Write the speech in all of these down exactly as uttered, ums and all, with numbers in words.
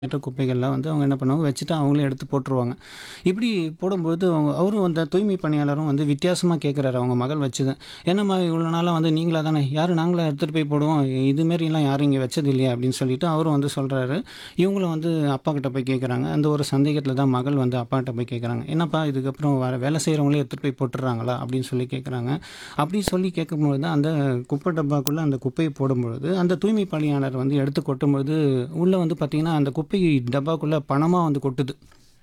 மற்ற குப்பைகள்லாம் வந்து அவங்க என்ன பண்ணுவாங்க, வச்சுட்டு அவங்களே எடுத்து போட்டுருவாங்க. இப்படி போடும்போது அவங்க அவரும் அந்த தூய்மை பணியாளரும் வந்து வித்தியாசமா கேட்குறாரு அவங்க மகள் வச்சத. "என்னம்மா இவ்வளோ நாளா வந்து நீங்களா தானே, யாரும் நாங்களா எடுத்துகிட்டு போய் போடுவோம். இதுமாரிலாம் யாரும் இங்கே வச்சது இல்லையா?" அப்படின்னு சொல்லிட்டு அவரும் வந்து சொல்றாரு. இவங்களும் வந்து அப்பாக்கிட்ட போய் கேட்குறாங்க. அந்த ஒரு சந்தேகத்தில தான் மகள் வந்து அப்பாட்ட போய் கேட்குறாங்க. "என்னப்பா இதுக்கப்புறம் வர வேலை செய்கிறவங்களே எடுத்துகிட்டு போய் போட்டுடுறாங்களா?" அப்படின்னு சொல்லி கேட்குறாங்க. அப்படி சொல்லி கேட்கும்பொழுது தான் அந்த குப்பை டப்பாக்குள்ள அந்த குப்பைய போடும்பொழுது, அந்த தூய்மை பணியாளர் வந்து எடுத்து கொட்டும்பொழுது, உள்ள வந்து பார்த்தீங்கன்னா, அந்த குப்பை டப்பாக்குள்ள பணமா வந்து கொட்டுது.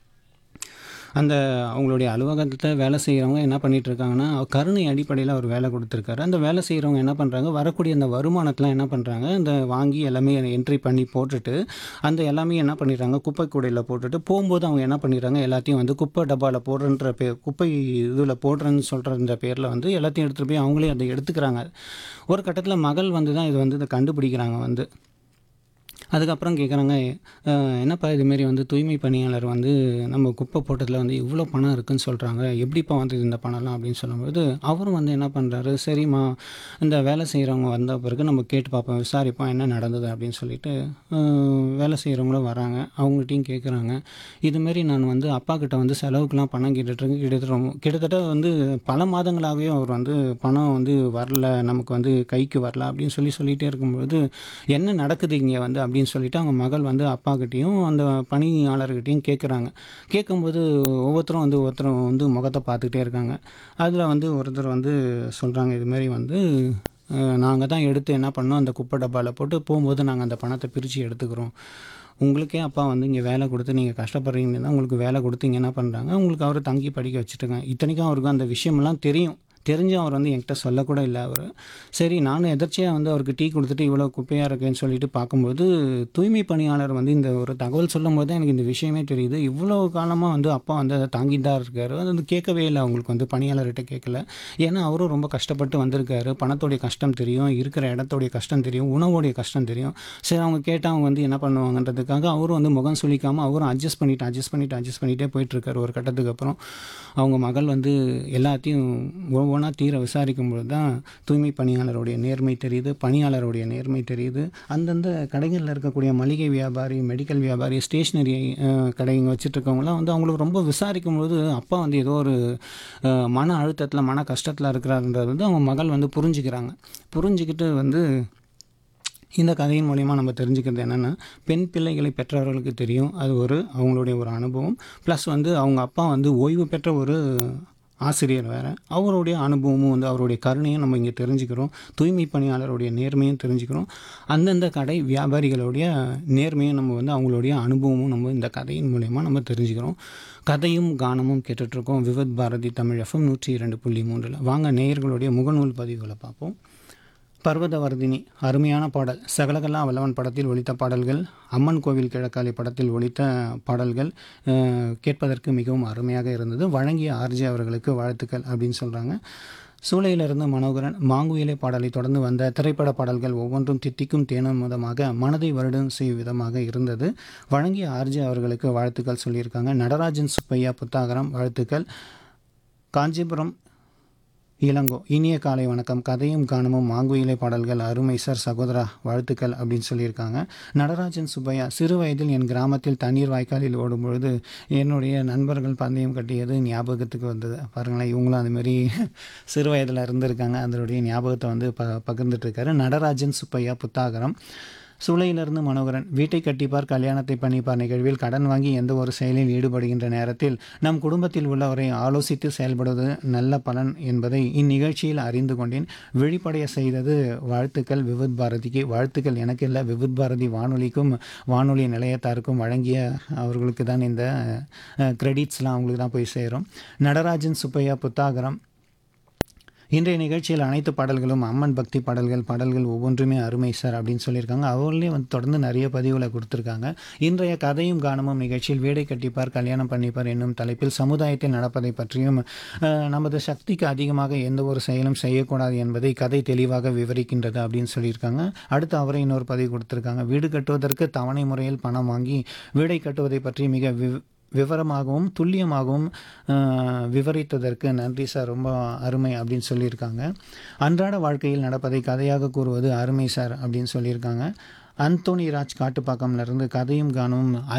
அந்த அவங்களுடைய அலுவலகத்தில வேலை செய்றவங்க என்ன பண்ணிட்டு இருக்காங்கன்னா, கருணை அடிப்படையில அவர் வேலை குடுத்துருக்காரு. அந்த வேலை செய்றவங்க என்ன பண்றாங்க, வரக்கூடிய அந்த வருமானத்தில என்ன பண்றாங்க, இந்த வாங்கி எல்லாமே என்ட்ரி பண்ணி போட்டுட்டு, அந்த எல்லாமே என்ன பண்ணிடுறாங்க, குப்பை கூடையில போட்டுட்டு, போம்போது அவங்க என்ன பண்ணிடுறாங்க, எல்லாத்தையும் வந்து குப்பை டப்பால போடுறேன்ற பே குப்பை இதில போடுறேன்னு சொல்றன்ற பேர்ல வந்து எல்லாத்தையும் எடுத்துட்டு போய் அவங்களே அத எடுத்துக்கிறாங்க. ஒரு கட்டத்தில மகள் வந்து தான் இது வந்து இத கண்டுபிடிக்கிறாங்க வந்து. அதுக்கப்புறம் கேட்குறாங்க, "அ என்னப்பா இதுமாரி வந்து தூய்மை பணியாளர் வந்து நம்ம குப்பை போட்டதில வந்து இவ்வளோ பணம் இருக்குன்னு சொல்றாங்க. எப்படிப்பா வந்தது இந்த பணம்லாம்?" அப்படின்னு சொல்லும்போது, அவரும் வந்து என்ன பண்றாரு, "சரிம்மா, இந்த வேலை செய்றவங்க வந்த பிறகு நம்ம கேட்டு பார்ப்போம், விசாரிப்போம் என்ன நடந்தது." அப்படின்னு சொல்லிட்டு, அ வேலை செய்றவங்களும் வராங்க. அவங்ககிட்டயும் கேட்குறாங்க. இதுமாரி நான் வந்து அப்பாக்கிட்ட வந்து செலவுக்குலாம் பணம் கேட்டுட்ருக்கேன். கிட்டத்தட்ட ரொம்ப கிட்டத்தட்ட வந்து பல மாதங்களாகவே அவர் வந்து பணம் வந்து வரல, நமக்கு வந்து கைக்கு வரல அப்படின்னு சொல்லி சொல்லிட்டே இருக்கும்பொழுது, "என்ன நடக்குது இங்க வந்து?" அப்படின்னு சொல்லிட்டு அவங்க மகள் வந்து அப்பாகிட்டயும், அந்த பணியாளர்கிட்டயும் கேட்குறாங்க. கேட்கும்போது ஒவ்வொருத்தரும் வந்து ஒருத்தர் வந்து முகத்த பார்த்துக்கிட்டே இருக்காங்க. அதில வந்து ஒருத்தர் வந்து சொல்றாங்க, "இதுமாரி வந்து அ நாங்க தான் எடுத்து என்ன பண்ணோம், அந்த குப்பை டப்பால போட்டு போம்போது நாங்க அந்த பணத்த பிரிச்சு எடுத்துக்கிறோம். உங்களுக்கே அப்பா வந்து இங்கே வேலை குடுத்து நீங்க கஷ்டப்படுறீங்கன்னு தான் உங்களுக்கு வேலை குடுத்து இங்க என்ன பண்றாங்க, உங்களுக்கு அவர தங்கி படிக்க வச்சுட்டுருக்காங்க." இத்தனைக்கும் அவருக்கு அந்த விஷயமெல்லாம் தெரியும். தெரிஞ்சும் அவர் வந்து என்கிட்ட சொல்லக்கூட இல்ல அவரு. சரி நானும் எதர்ச்சியா வந்து அவருக்கு டீ குடுத்துட்டு இவ்வளோ குப்பையா இருக்கேன்னு சொல்லிட்டு பார்க்கும்போது, தூய்மை பணியாளர் வந்து இந்த ஒரு தகவல் சொல்லும்போது தான் எனக்கு இந்த விஷயமே தெரியுது. இவ்வளோ காலமா வந்து அப்பா வந்து அத தாங்கிட்டு தான் இருக்காரு. அது வந்து கேட்கவே இல்ல அவங்களுக்கு வந்து பணியாளர்கிட்ட கேட்கல. ஏன்னா அவரும் ரொம்ப கஷ்டப்பட்டு வந்திருக்காரு. பணத்தோடைய கஷ்டம் தெரியும், இருக்கிற இடத்தோடைய கஷ்டம் தெரியும், உணவோடைய கஷ்டம் தெரியும். சரி அவங்க கேட்டா அவங்க வந்து என்ன பண்ணுவாங்கன்றதுக்காக அவரும் வந்து முகம் சுளிக்காம அவரும் அட்ஜஸ்ட் பண்ணிட்டு, அட்ஜஸ்ட் பண்ணிட்டு, அட்ஜஸ்ட் பண்ணிட்டே போயிட்டுருக்காரு. ஒரு கட்டத்துக்கு அப்புறம் அவங்க மகள் வந்து எல்லாத்தையும் ஒவ்வொன்னா தீர விசாரிக்கும்பொழுது தான் தூய்மை பணியாளருடைய நேர்மை தெரியுது, பணியாளருடைய நேர்மை தெரியுது. அந்தந்த கடைகள்ல இருக்கக்கூடிய மளிகை வியாபாரி, மெடிக்கல் வியாபாரி, ஸ்டேஷனரி அ கடைங்க வச்சுட்டுருக்கவங்கலாம் வந்து அவங்களுக்கு ரொம்ப விசாரிக்கும்பொழுது, அப்பா வந்து ஏதோ ஒரு அ மன அழுத்தத்தில, மன கஷ்டத்தில இருக்கிறாருன்றது வந்து அவங்க மகள் வந்து புரிஞ்சுக்கிறாங்க. புரிஞ்சுக்கிட்டு வந்து இந்த கதையின் மூலியமா நம்ம தெரிஞ்சுக்கிறது என்னன்னா, பெண் பிள்ளைகளை பெற்றவர்களுக்கு தெரியும். அது ஒரு அவங்களுடைய ஒரு அனுபவம். ப்ளஸ் வந்து அவங்க அப்பா வந்து ஓய்வு பெற்ற ஒரு ஆசிரியர் வேற. அவருடைய அனுபவமும் வந்து அவருடைய கருணையும் நம்ம இங்கே தெரிஞ்சுக்கிறோம். தூய்மை பணியாளருடைய நேர்மையும் தெரிஞ்சுக்கிறோம். அந்தந்த கடை வியாபாரிகளுடைய நேர்மையும் நம்ம வந்து அவங்களுடைய அனுபவமும் நம்ம இந்த கதையின் மூலியமா நம்ம தெரிஞ்சுக்கிறோம். கதையும் கானமும் கேட்டுட்ருக்கோம். விவித் பாரதி தமிழ் எஃப்எம் நூற்றி இரண்டு புள்ளி மூன்றில். வாங்க நேயர்களுடைய முகநூல் பதிவுகளை பார்ப்போம். பர்வதவர்தினி அருமையான பாடல். சகலகலா வல்லவன் படத்தில் ஒலித்த பாடல்கள், அம்மன் கோவில் கிழக்காலை படத்தில் ஒலித்த பாடல்கள் அ கேட்பதற்கு மிகவும் அருமையாக இருந்தது. வழங்கிய ஆர்ஜே அவர்களுக்கு வாழ்த்துக்கள் அப்படின்னு சொல்றாங்க. சூளையிலிருந்து மனோகரன், மாங்குயிலை பாடலை தொடர்ந்து வந்த திரைப்பட பாடல்கள் ஒவ்வொன்றும் தித்திக்கும் தேனமுதமாக மனதை வருடம் செய்யும் விதமாக இருந்தது. வழங்கிய ஆர்ஜே அவர்களுக்கு வாழ்த்துக்கள் சொல்லியிருக்காங்க. நடராஜன் சுப்பையா புத்தாகரம் வாழ்த்துக்கள். காஞ்சிபுரம் இளங்கோ இனிய காலை வணக்கம். கதையும் கானமும் மாங்குயிலை பாடல்கள் அருமை சார் சகோதரா வாழ்த்துக்கள் அப்படின்னு சொல்லியிருக்காங்க. நடராஜன் சுப்பையா, சிறு வயதில் என் கிராமத்தில் தண்ணீர் வாய்க்காலில் ஓடும்பொழுது என்னுடைய நண்பர்கள் பந்தயம் கட்டியது ஞாபகத்துக்கு வந்தது. பாருங்களேன், இவங்களும் அதுமாரி சிறு வயதில் இருந்திருக்காங்க. அதனுடைய ஞாபகத்தை வந்து ப பகிர்ந்துட்டுருக்காரு. நடராஜன் சுப்பையா புத்தாகரம். சூளையிலிருந்து மனோகரன், வீட்டை கட்டிப்பார் கல்யாணத்தை பண்ணிப்பார் நிகழ்வில் கடன் வாங்கி எந்த ஒரு செயலில் ஈடுபடுகின்ற நேரத்தில் நம் குடும்பத்தில் உள்ளவரை ஆலோசித்து செயல்படுவது நல்ல பலன் என்பதை இந்நிகழ்ச்சியில் அறிந்து கொண்டேன். விழிப்படைய செய்தது வாழ்த்துக்கள் விவித் பாரதிக்கு. வாழ்த்துக்கள் எனக்கு இல்லை, விவித் பாரதி வானொலிக்கும் வானொலி நிலையத்தாருக்கும் வழங்கிய அவர்களுக்கு தான் இந்த கிரெடிட்ஸ்லாம் அவங்களுக்கு தான் போய் சேரும். நடராஜன் சுப்பையா புத்தாகரம், இன்றைய நிகழ்ச்சியில் அனைத்து பாடல்களும் அம்மன் பக்தி பாடல்கள் பாடல்கள் ஒவ்வொன்றுமே அருமை சார் அப்படின்னு சொல்லியிருக்காங்க. அவர்களே வந்து தொடர்ந்து நிறைய பதிவுகளை கொடுத்துருக்காங்க. இன்றைய கதையும் கானமும் நிகழ்ச்சியில் வீடை கட்டிப்பார் கல்யாணம் பண்ணிப்பார் என்னும் தலைப்பில் சமுதாயத்தில் நடப்பதை பற்றியும் நமது சக்திக்கு அதிகமாக எந்த ஒரு செயலும் செய்யக்கூடாது என்பதை கதை தெளிவாக விவரிக்கின்றது அப்படின்னு சொல்லியிருக்காங்க. அடுத்து அவரை இன்னொரு பதிவு கொடுத்துருக்காங்க. வீடு கட்டுவதற்கு தவணை முறையில் பணம் வாங்கி வீடை கட்டுவதை பற்றி மிக வி விவரமாகவும் துல்லியமாகவும் விவரித்ததற்கு நன்றி சார், ரொம்ப அருமை அப்படின்னு சொல்லியிருக்காங்க. அன்றாட வாழ்க்கையில் நடப்பதை கதையாக கூறுவது அருமை சார் அப்படின்னு சொல்லியிருக்காங்க. அந்தோணி ராஜ் காட்டுப்பாக்கம்ல இருந்து கதையும் காணும்